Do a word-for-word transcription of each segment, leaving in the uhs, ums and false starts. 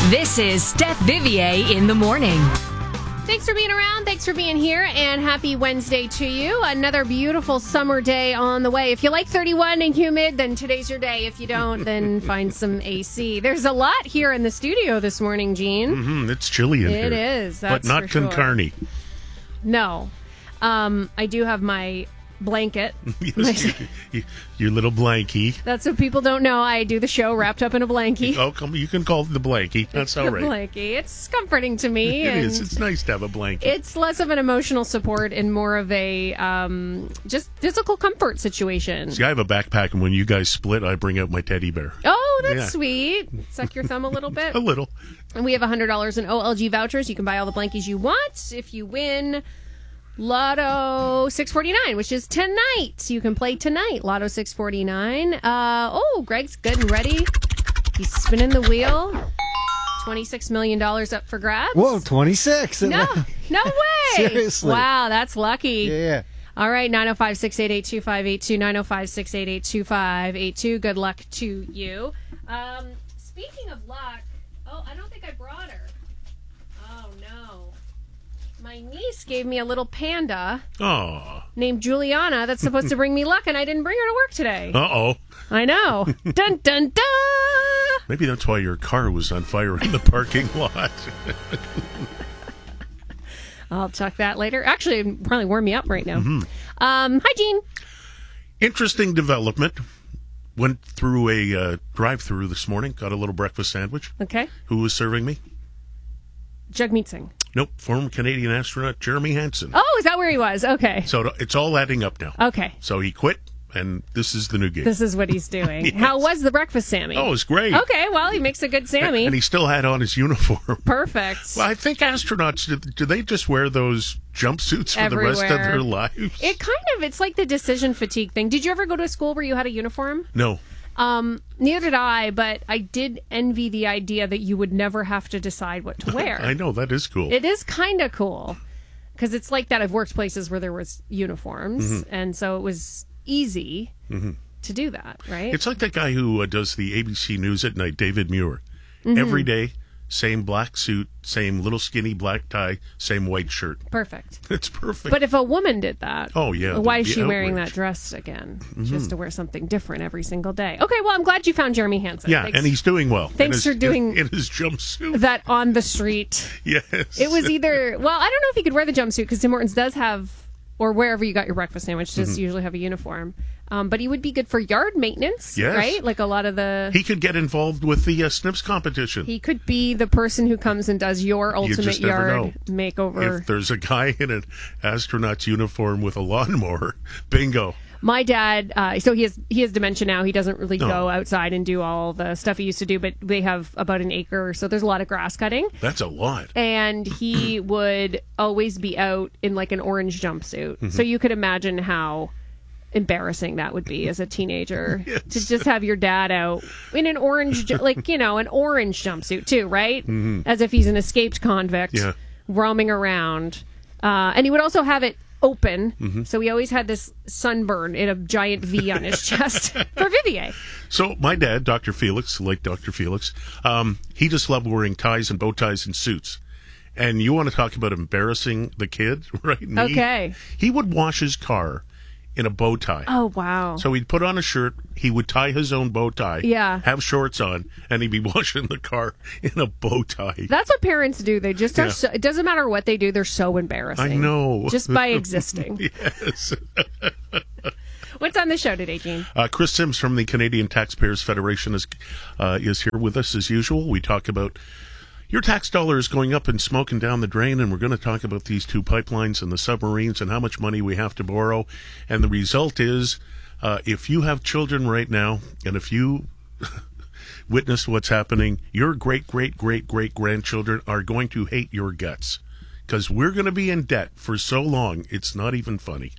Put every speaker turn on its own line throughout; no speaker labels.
This is Steph Vivier in the morning.
Thanks for being around. Thanks for being here. And happy Wednesday to you. Another beautiful summer day on the way. If you like thirty-one and humid, then today's your day. If you don't, then find some A C. There's a lot here in the studio this morning, Gene.
Mm-hmm. It's chilly in
It
here.
It is. That's
but not
for
con
sure.
carne.
No. Um, I do have my blanket.
Yes, you, you, your little blankie.
That's what people don't know. I do the show wrapped up in a blankie.
Oh, come, you can call it the blankie. That's all
The
right.
blankie. It's comforting to me.
It
and
is. It's nice to have a blanket.
It's less of an emotional support and more of a um, just physical comfort situation.
See, I have a backpack, and when you guys split, I bring out my teddy bear.
Oh, that's
Yeah.
sweet. Suck your thumb a little bit.
A little.
And we have one hundred dollars in O L G vouchers. You can buy all the blankies you want. If you win Lotto six forty-nine, which is tonight. You can play tonight. Lotto six forty-nine. Uh, oh, Greg's good and ready. He's spinning the wheel. twenty-six million dollars up for grabs.
Whoa, twenty-six.
No, no way.
Seriously.
Wow, that's lucky.
Yeah.
All right, nine oh five, six eight eight, two five eight two, nine oh five, six eight eight, two five eight two. Good luck to you. Um, speaking of luck, oh, I don't think I brought her. Oh, no. My niece gave me a little panda
Oh.
named Juliana that's supposed to bring me luck, and I didn't bring her to work today.
Uh-oh.
I know. Dun, dun, dun.
Maybe that's why your car was on fire in the parking lot.
I'll check that later. Actually, it'd probably warm me up right now.
Mm-hmm.
Um, hi, Gene.
Interesting development. Went through a uh, drive-through this morning. Got a little breakfast sandwich.
Okay.
Who was serving me?
Jagmeet Singh.
Nope. Former Canadian astronaut Jeremy Hansen.
Oh, is that where he was? Okay.
So it's all adding up now.
Okay.
So he quit, and this is the new gig.
This is what he's doing.
Yes.
How was the breakfast Sammy?
Oh, it's great.
Okay, well, he makes a good Sammy.
And he still had on his uniform.
Perfect.
Well, I think astronauts, do, do they just wear those jumpsuits for
Everywhere.
the rest of their lives?
It kind of, it's like the decision fatigue thing. Did you ever go to a school where you had a uniform?
No.
Um, neither did I, but I did envy the idea that you would never have to decide what to wear.
I know, that is cool.
It is kind of cool because it's like that. I've worked places where there was uniforms,
Mm-hmm.
and so it was easy
Mm-hmm.
to do that, right?
It's like that guy who uh, does the A B C News at night, David Muir.
Mm-hmm.
Every day, same black suit, same little skinny black tie, same white shirt.
Perfect.
It's perfect.
But if a woman did that,
Oh, yeah,
why
there'd
is
be
she wearing
outrage.
that dress again? Just to wear something different every single day. Okay, well, I'm glad you found Jeremy Hansen.
yeah,
Thanks.
and he's doing well.
Thanks
in his,
for doing-
in, in his jumpsuit.
that on the street.
Yes.
It was either, well, I don't know if he could wear the jumpsuit because Tim Hortons does have, or wherever you got your breakfast sandwich, does
Mm-hmm.
usually have a uniform. Um, but he would be good for yard maintenance,
Yes.
right? Like a lot of the.
He could get involved with the uh, Snips competition.
He could be the person who comes and does your ultimate
just never
yard
know.
makeover.
If there's a guy in an astronaut's uniform with a lawnmower, bingo.
My dad, uh, so he has he has dementia now. He doesn't really
No.
go outside and do all the stuff he used to do. But they have about an acre, so there's a lot of grass cutting.
That's a lot.
And he would always be out in like an orange jumpsuit.
Mm-hmm.
So you could imagine how embarrassing that would be as a teenager
Yes.
to just have your dad out in an orange, ju- like, you know, an orange jumpsuit too, right? As if he's an escaped convict
Mm-hmm. Yeah.
roaming around. Uh, and he would also have it open.
Mm-hmm.
So he always had this sunburn in a giant V on his chest for Vivier.
So my dad, Doctor Felix, like Doctor Felix, um, he just loved wearing ties and bow ties and suits. And you want to talk about embarrassing the kid, right? Me?
Okay.
He would wash his car in a bow tie.
Oh, wow.
So he'd put on a shirt, he would tie his own bow tie,
Yeah.
have shorts on, and he'd be washing the car in a bow tie.
That's what parents do. They just are
Yeah.
so, it doesn't matter what they do, they're so embarrassing.
I know.
Just by existing.
Yes.
What's on the show today, Gene?
Uh, Chris Sims from the Canadian Taxpayers Federation is uh, is here with us as usual. We talk about your tax dollar is going up and smoking down the drain, and we're going to talk about these two pipelines and the submarines and how much money we have to borrow. And the result is, uh, if you have children right now, and if you witness what's happening, your great, great, great, great grandchildren are going to hate your guts because we're going to be in debt for so long, it's not even funny.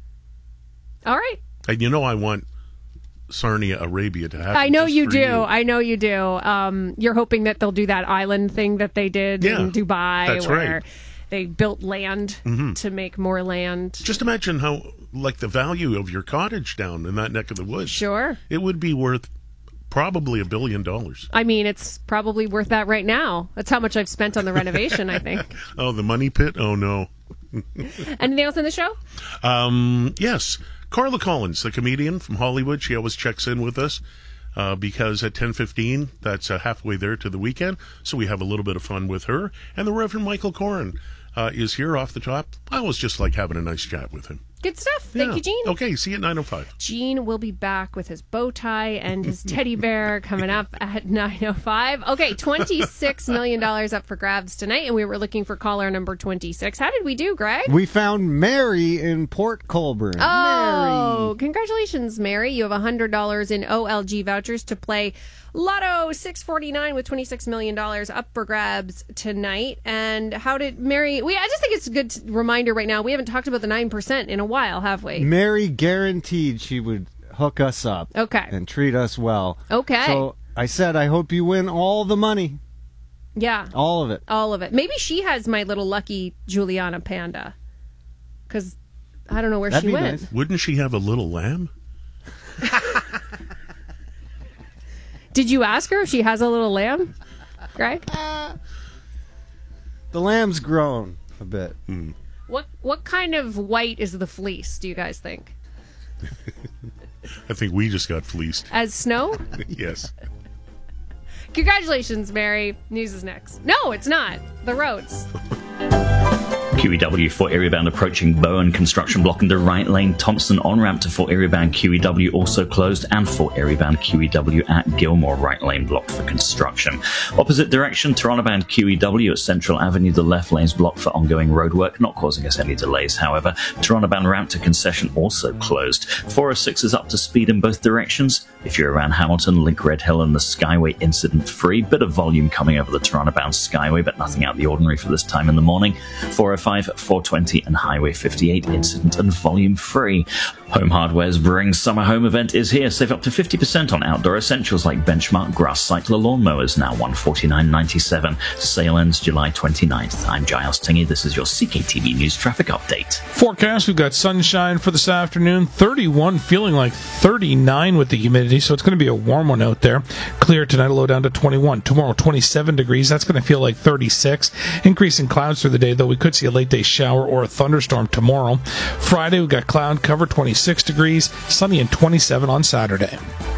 All right.
And you know I want Sarnia Arabia to happen.
I know
just
you
for
do.
you.
I know you do. Um, you're hoping that they'll do that island thing that they did
Yeah,
in Dubai
that's
where
right.
they built land to make more land.
Just imagine how, like, the value of your cottage down in that neck of the woods.
Sure.
It would be worth probably a billion dollars.
I mean, it's probably worth that right now. That's how much I've spent on the renovation, I think.
Oh, the money pit? Oh, no.
Anything else in the show?
Um, yes. Carla Collins, the comedian from Hollywood, she always checks in with us uh, because at ten fifteen, that's uh, halfway there to the weekend, so we have a little bit of fun with her. And the Reverend Michael Corrin uh, is here off the top. I always just like having a nice chat with him.
Good stuff. Thank
Yeah.
you, Gene.
Okay, see you at nine oh five.
Gene will be back with his bow tie and his teddy bear coming up at nine oh five. Okay, twenty-six million dollars up for grabs tonight, and we were looking for caller number twenty-six. How did we do, Greg?
We found Mary in Port Colborne.
Oh,
Mary.
congratulations, Mary. You have one hundred dollars in O L G vouchers to play Lotto six forty-nine with twenty-six million dollars up for grabs tonight. And how did Mary... We, I just think it's a good reminder right now. We haven't talked about the nine percent in a while, have we?
Mary guaranteed she would hook us up.
Okay.
And treat us well.
Okay.
So I said, I hope you win all the money.
Yeah.
All of it.
All of it. Maybe she has my little lucky Juliana panda. Because I don't know where
That'd
she
be
went.
nice.
Wouldn't she have a little lamb?
Did you ask her if she has a little lamb, Greg?
The lamb's grown a bit.
Mm.
What what kind of white is the fleece, do you guys think?
I think we just got fleeced.
As snow?
Yes.
Congratulations, Mary. News is next. No, it's not. The roads.
Q E W Fort Erie bound approaching Bowen construction blocking the right lane. Thompson on ramp to Fort Erie bound Q E W also closed, and Fort Erie bound Q E W at Gilmore right lane blocked for construction. Opposite direction, Toronto bound Q E W at Central Avenue, the left lane's blocked for ongoing roadwork, not causing us any delays. However, Toronto bound ramp to concession also closed. four oh six is up to speed in both directions. If you're around Hamilton, link Red Hill and the Skyway incident free. Bit of volume coming over the Toronto bound Skyway, but nothing out of the ordinary for this time in the morning. four oh five, four twenty and Highway fifty-eight incident and volume free. Home Hardware's Bring Summer Home event is here. Save up to fifty percent on outdoor essentials like Benchmark Grass Cycler lawnmowers, now one hundred forty-nine dollars and ninety-seven cents. Sale ends July twenty-ninth. I'm Giles Tingy. This is your C K T V News Traffic Update.
Forecast, we've got sunshine for this afternoon, thirty-one, feeling like thirty-nine with the humidity, so it's going to be a warm one out there. Clear tonight, low down to twenty-one. Tomorrow, twenty-seven degrees. That's going to feel like thirty-six. Increasing clouds through the day, though we could see a late day shower or a thunderstorm tomorrow. Friday, we've got cloud cover, twenty-six degrees, sunny and twenty-seven on Saturday.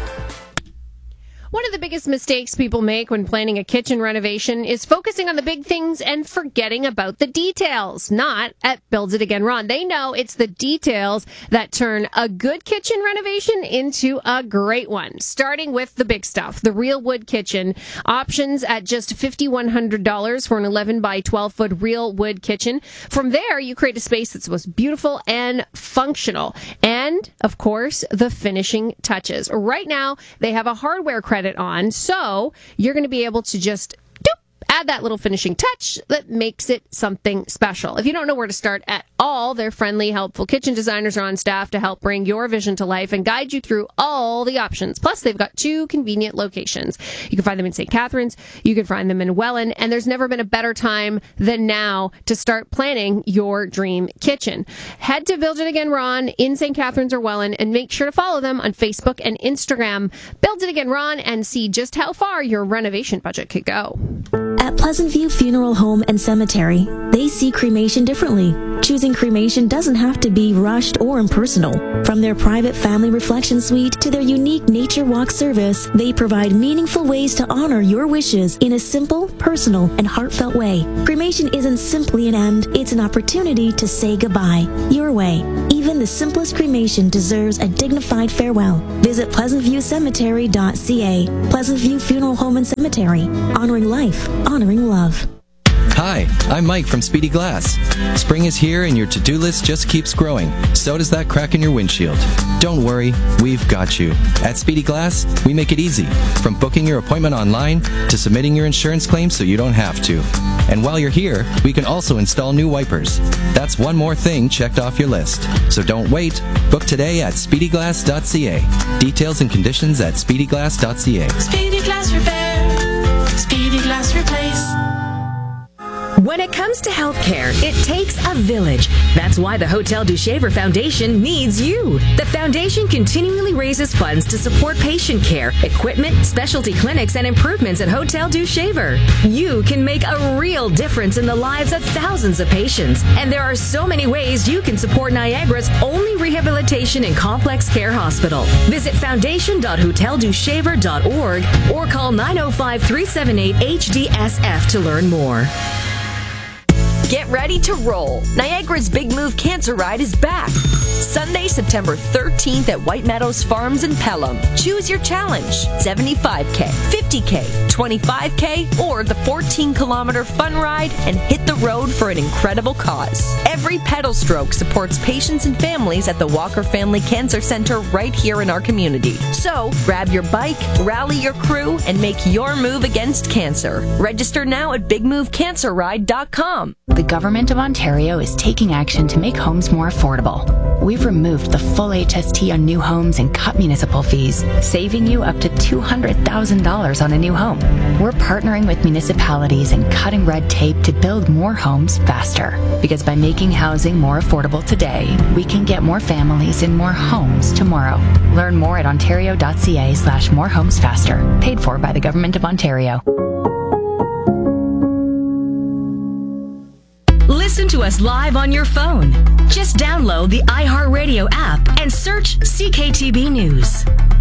One of the biggest mistakes people make when planning a kitchen renovation is focusing on the big things and forgetting about the details. Not at Build It Again Ron. They know it's the details that turn a good kitchen renovation into a great one. Starting with the big stuff, the real wood kitchen. Options at just five thousand one hundred dollars for an eleven by twelve foot real wood kitchen. From there, you create a space that's most beautiful and functional. And, of course, the finishing touches. Right now, they have a hardware credit on, so you're going to be able to just doop, add that little finishing touch that makes it something special. If you don't know where to start at all, their friendly, helpful kitchen designers are on staff to help bring your vision to life and guide you through all the options. Plus, they've got two convenient locations. You can find them in Saint Catharines, you can find them in Welland, and there's never been a better time than now to start planning your dream kitchen. Head to Build It Again Ron in Saint Catharines or Welland and make sure to follow them on Facebook and Instagram. Build It Again Ron and see just how far your renovation budget could go.
At Pleasant View Funeral Home and Cemetery, they see cremation differently. Choosing cremation doesn't have to be rushed or impersonal. From their private family reflection suite to their unique nature walk service, they provide meaningful ways to honor your wishes in a simple, personal, and heartfelt way. Cremation isn't simply an end, it's an opportunity to say goodbye. Your way. Even the simplest cremation deserves a dignified farewell. Visit pleasant view cemetery dot c a. Pleasant View Funeral Home and Cemetery. Honoring life. Honoring love.
Hi, I'm Mike from Speedy Glass. Spring is here and your to-do list just keeps growing. So does that crack in your windshield. Don't worry, we've got you. At Speedy Glass, we make it easy. From booking your appointment online to submitting your insurance claim so you don't have to. And while you're here, we can also install new wipers. That's one more thing checked off your list. So don't wait. Book today at speedy glass dot c a. Details and conditions at speedy glass dot c a.
Speedy Glass Repair. Speedy Glass Replace.
When it comes to healthcare, it takes a village. That's why the Hotel du Shaver Foundation needs you. The foundation continually raises funds to support patient care, equipment, specialty clinics, and improvements at Hotel du Shaver. You can make a real difference in the lives of thousands of patients, and there are so many ways you can support Niagara's only rehabilitation and complex care hospital. Visit foundation dot hotel du shaver dot org or call nine oh five, three seven eight, H D S F to learn more.
Get ready to roll. Niagara's Big Move Cancer Ride is back. Sunday, September thirteenth at White Meadows Farms in Pelham. Choose your challenge, seventy-five K, fifty K, twenty-five K, or the fourteen kilometer fun ride and hit the road for an incredible cause. Every pedal stroke supports patients and families at the Walker Family Cancer Center right here in our community. So, grab your bike, rally your crew, and make your move against cancer. Register now at big move cancer ride dot com.
The Government of Ontario is taking action to make homes more affordable. We've removed the full H S T on new homes and cut municipal fees, saving you up to two hundred thousand dollars on a new home. We're partnering with municipalities and cutting red tape to build more homes faster. Because by making housing more affordable today, we can get more families in more homes tomorrow. Learn more at ontario.ca slash more homes faster. Paid for by the Government of Ontario.
Listen to us live on your phone. Just download the iHeartRadio app and search C K T B News.